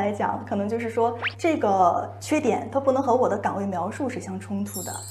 来讲，可能就是说这个缺点它不能和我的岗位描述是相冲突的。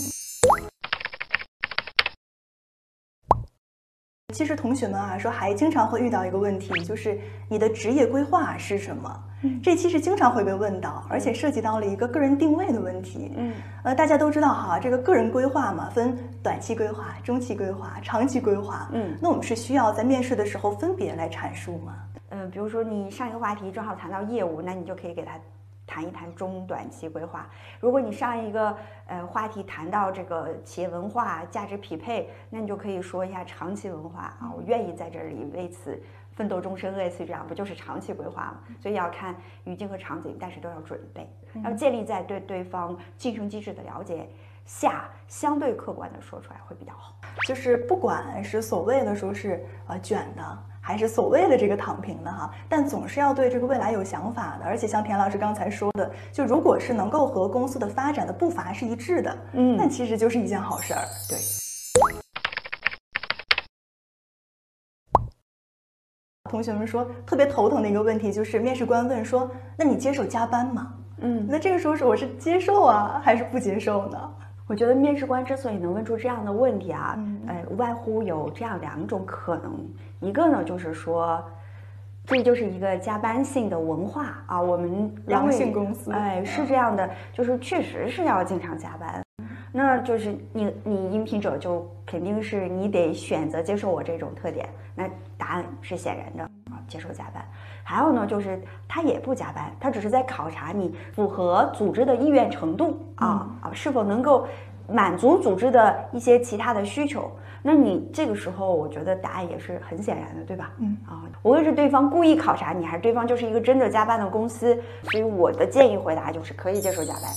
其实同学们啊，说还经常会遇到一个问题，就是你的职业规划是什么？这其实经常会被问到，而且涉及到了一个个人定位的问题。大家都知道哈，这个个人规划嘛，分短期规划、中期规划、长期规划。那我们是需要在面试的时候分别来阐述吗？ 比如说你上一个话题正好谈到业务，那你就可以给他谈一谈中短期规划。如果你上一个话题谈到这个企业文化、价值匹配，那你就可以说一下长期文化啊，我愿意在这里为此奋斗终身，类似于这样，不就是长期规划吗？所以要看语境和场景，但是都要准备，要建立在对对方晋升机制的了解下，相对客观的说出来会比较好。 就是不管是所谓的说是卷的，还是所谓的这个躺平的哈，但总是要对这个未来有想法的。而且像田老师刚才说的，就如果是能够和公司的发展的步伐是一致的，那其实就是一件好事儿。 对。 同学们说特别头疼的一个问题就是面试官问说，那你接受加班吗？那这个时候我是接受啊，还是不接受呢？ 我觉得面试官之所以能问出这样的问题啊，无外乎有这样两种可能。一个呢，就是说，这就是一个加班性的文化啊，我们狼性公司， 是这样的，就是确实是要经常加班。那就是你应聘者就肯定是你得选择接受我这种特点，那答案是显然的啊，接受加班。还有呢，就是他也不加班，他只是在考察你符合组织的意愿程度是否能够满足组织的一些其他的需求。那你这个时候，我觉得答案也是很显然的，对吧？无论是对方故意考察你，还是对方就是一个真的加班的公司，所以我的建议回答就是可以接受加班。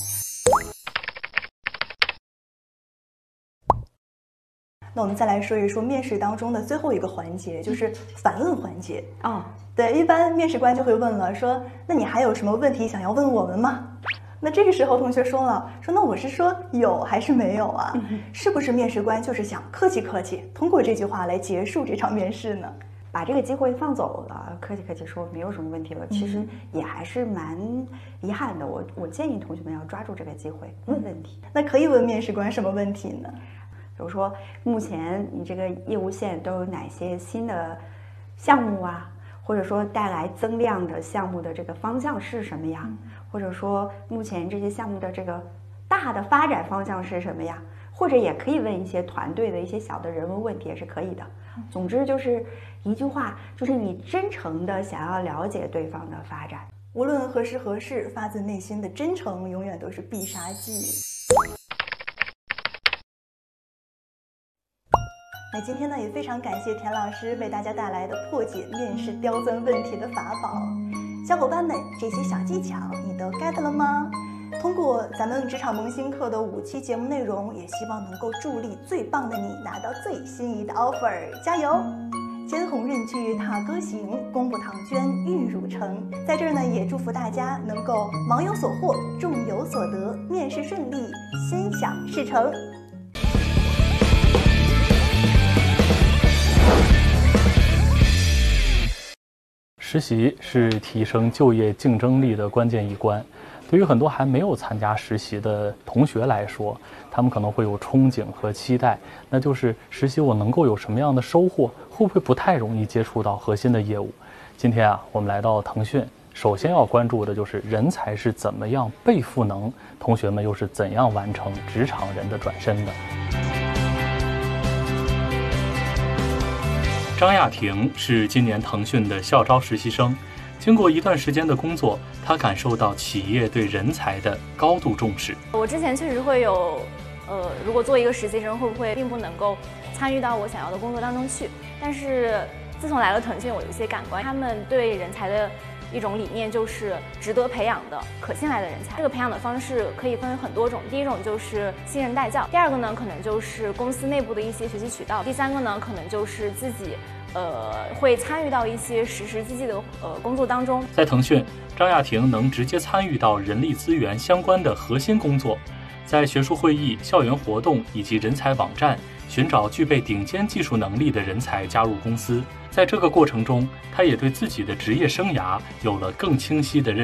那我们再来说一说面试当中的最后一个环节，就是反问环节。对，一般面试官就会问了，说那你还有什么问题想要问我们吗？那这个时候同学说了，说那我是说有还是没有啊？是不是面试官就是想客气客气，通过这句话来结束这场面试呢？ 把这个机会放走了，客气客气说没有什么问题了，其实也还是蛮遗憾的。我建议同学们要抓住这个机会问问题。 那可以问面试官什么问题呢？ 比如说，目前你这个业务线都有哪些新的项目啊？或者说带来增量的项目的这个方向是什么呀？或者说目前这些项目的这个大的发展方向是什么呀？或者也可以问一些团队的一些小的人文问题也是可以的。总之就是一句话，就是你真诚的想要了解对方的发展， 无论何时何事，发自内心的真诚永远都是必杀技。那今天呢，也非常感谢田老师为大家带来的破解面试刁钻问题的法宝。小伙伴们，这些小技巧你都 get 了吗？通过咱们职场萌新课的5期节目内容，也希望能够助力最棒的你拿到最心仪的 offer， 加油！肩鸿雁去踏歌行，功不唐捐玉汝成。在这儿呢，也祝福大家能够忙有所获，众有所得，面试顺利，心想事成。 实习是提升就业竞争力的关键一关。对于很多还没有参加实习的同学来说，他们可能会有憧憬和期待，那就是实习我能够有什么样的收获，会不会不太容易接触到核心的业务。今天啊，我们来到腾讯，首先要关注的就是人才是怎么样被赋能，同学们又是怎样完成职场人的转身的。张亚婷是今年腾讯的校招实习生，经过一段时间的工作，她感受到企业对人才的高度重视。 我之前确实会有，如果做一个实习生，会不会并不能够参与到我想要的工作当中去？但是自从来了腾讯，我有一些感官，他们对人才的一种理念就是值得培养的、可信赖的人才。这个培养的方式可以分为很多种，第一种就是新人带教，第二个呢可能就是公司内部的一些学习渠道，第三个呢可能就是自己会参与到一些实实际际的工作当中。 在腾讯，张亚婷能直接参与到人力资源相关的核心工作，在学术会议、校园活动以及人才网站寻找具备顶尖技术能力的人才加入公司。在这个过程中，他也对自己的职业生涯有了更清晰的认识。